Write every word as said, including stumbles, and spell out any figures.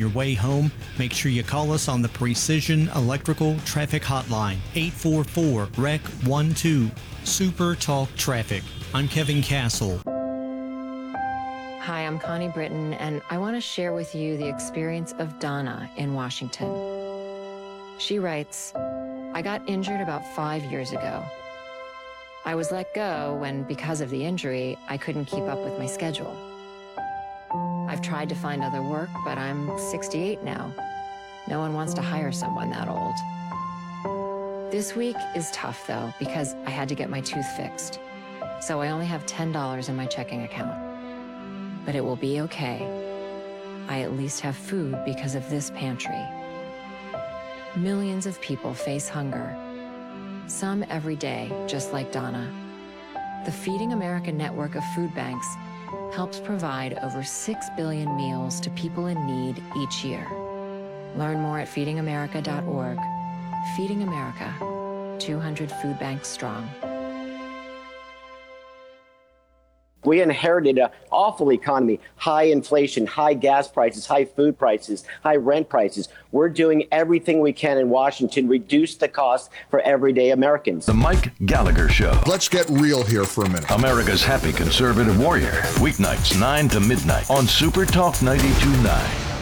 your way home, make sure you call us on the Precision Electrical Traffic Hotline, eight four four, R E C one two, Super Talk Traffic. I'm Kevin Castle. Hi, I'm Connie Britton, and I want to share with you the experience of Donna in Washington. She writes, I got injured about five years ago. I was let go when, because of the injury, I couldn't keep up with my schedule. I've tried to find other work, but I'm sixty-eight now. No one wants to hire someone that old. This week is tough, though, because I had to get my tooth fixed. So I only have ten dollars in my checking account. But it will be okay. I at least have food because of this pantry. Millions of people face hunger. Some every day, just like Donna. The Feeding America network of food banks helps provide over six billion meals to people in need each year. Learn more at feeding america dot org. Feeding America, two hundred food banks strong. We inherited an awful economy, high inflation, high gas prices, high food prices, high rent prices. We're doing everything we can in Washington, reduce the cost for everyday Americans. The Mike Gallagher Show. Let's get real here for a minute. America's happy conservative warrior. Weeknights, nine to midnight on Super Talk ninety-two point nine.